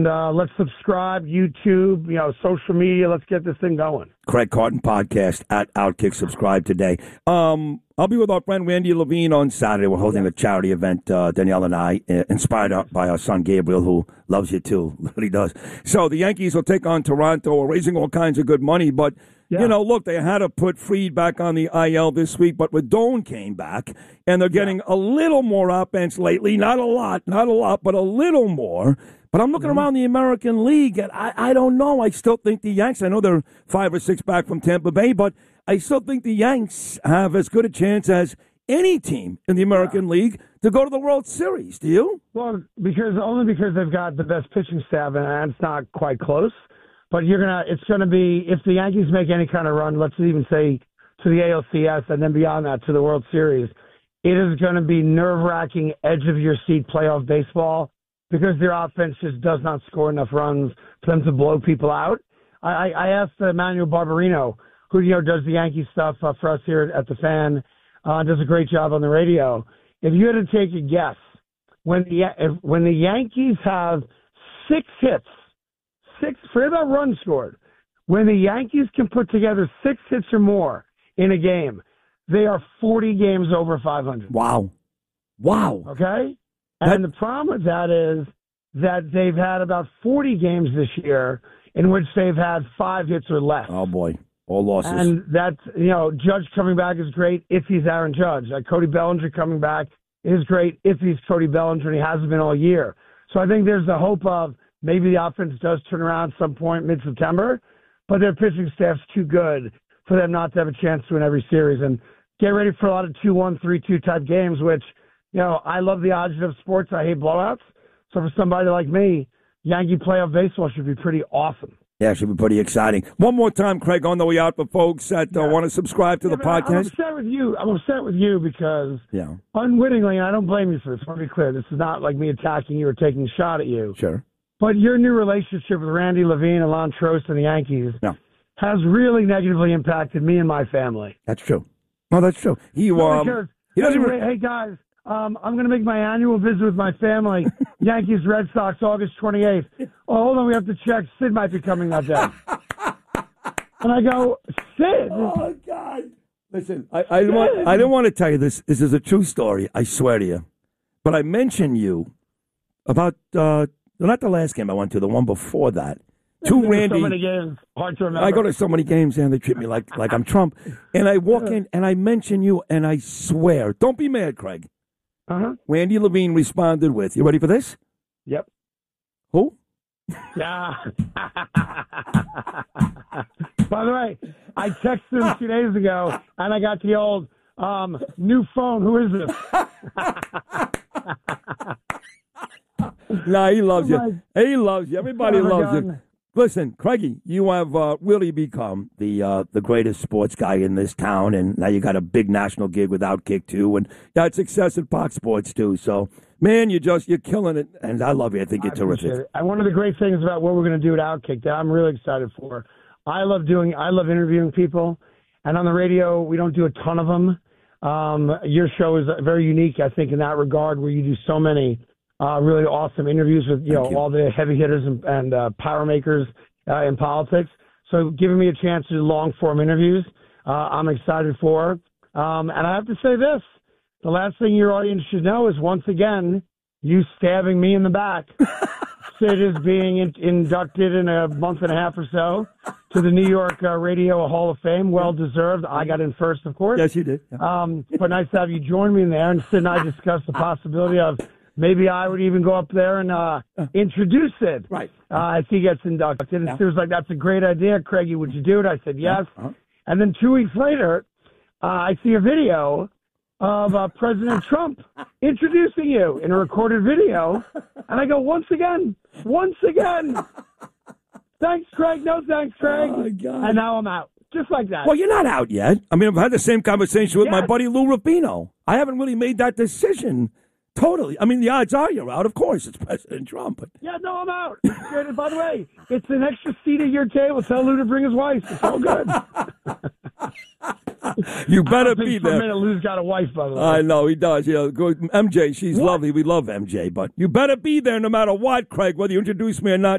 let's subscribe, YouTube, social media. Let's get this thing going. Craig Carton podcast at Outkick. Subscribe today. I'll be with our friend Randy Levine on Saturday. We're holding a charity event, Danielle and I, inspired by our son Gabriel, who loves you too. Really does. So the Yankees will take on Toronto. We're raising all kinds of good money, but look, they had to put Fried back on the IL this week, but Rodon came back, and they're getting a little more offense lately. Not a lot, but a little more. But I'm looking around the American League, and I don't know. I still think the Yanks, I know they're 5 or 6 back from Tampa Bay, but I still think the Yanks have as good a chance as any team in the American League to go to the World Series. Do you? Well, only because they've got the best pitching staff, and it's not quite close. But it's going to be, if the Yankees make any kind of run, let's even say to the ALCS and then beyond that to the World Series, it is going to be nerve-wracking, edge-of-your-seat playoff baseball because their offense just does not score enough runs for them to blow people out. I asked Emmanuel Barbarino, who does the Yankee stuff for us here at The Fan, does a great job on the radio. If you had to take a guess, when the Yankees have 6 hits, forget about runs scored, when the Yankees can put together 6 hits or more in a game, they are 40 games over 500. Wow. Okay? And the problem with that is that they've had about 40 games this year in which they've had 5 hits or less. Oh, boy. All losses. And that's, Judge coming back is great if he's Aaron Judge. Cody Bellinger coming back is great if he's Cody Bellinger, and he hasn't been all year. So I think there's the hope of maybe the offense does turn around at some point mid-September, but their pitching staff's too good for them not to have a chance to win every series. And get ready for a lot of 2-1, 3-2 type games, which, I love the odds of sports. I hate blowouts. So for somebody like me, Yankee playoff baseball should be pretty awesome. Yeah, it should be pretty exciting. One more time, Craig, on the way out for folks that want to subscribe to the podcast. I'm upset with you because unwittingly, and I don't blame you for this, I want to be clear, this is not like me attacking you or taking a shot at you. Sure. But your new relationship with Randy Levine and Lon Trost and the Yankees has really negatively impacted me and my family. That's true. No, that's true. He doesn't. Hey guys, I'm going to make my annual visit with my family. Yankees Red Sox August 28th. Oh, hold on, we have to check. Sid might be coming that day. And I go, Sid. Oh God! Listen, I didn't want to tell you this. This is a true story. I swear to you. But I mentioned you about. Not the last game I went to, the one before that. So many games, hard to remember. I go to so many games, and they treat me like I'm Trump. And I walk in, and I mention you, and I swear, don't be mad, Craig. Randy Levine responded with, you ready for this? Yep. Who? Yeah. By the way, I texted him 2 days ago, and I got the old new phone. Who is this? No, he loves you. He loves you. Everybody loves you. Listen, Craigie, you have really become the greatest sports guy in this town, and now you got a big national gig with Outkick too, and had success at Fox Sports too. So, man, you're killing it, and I love you. I think you're terrific. And one of the great things about what we're going to do at Outkick that I'm really excited for, I love interviewing people, and on the radio we don't do a ton of them. Your show is very unique, I think, in that regard, where you do so many. Really awesome interviews with all the heavy hitters and power makers in politics. So giving me a chance to do long form interviews, I'm excited for. And I have to say this: the last thing your audience should know is once again you stabbing me in the back. Sid is being inducted in a month and a half or so to the New York Radio Hall of Fame. Well deserved. I got in first, of course. Yes, you did. Yeah. But nice to have you join me in there. And Sid and I discussed the possibility of. Maybe I would even go up there and introduce it if he gets inducted. And Sid was like, that's a great idea, Craigie. Would you do it? I said, yes. And then 2 weeks later, I see a video of President Trump introducing you in a recorded video. And I go, once again. Thanks, Craig. No thanks, Craig. Oh, God. And now I'm out. Just like that. Well, you're not out yet. I mean, I've had the same conversation with my buddy Lou Rubino. I haven't really made that decision. Totally. I mean, the odds are you're out. Of course, it's President Trump. But... Yeah, no, I'm out. And by the way, it's an extra seat at your table. Tell Lou to bring his wife. It's all good. You better I don't be think for a there. minute Lou's got a wife, by the way. I know he does. You know, MJ, she's lovely. We love MJ, but you better be there no matter what, Craig, whether you introduce me or not.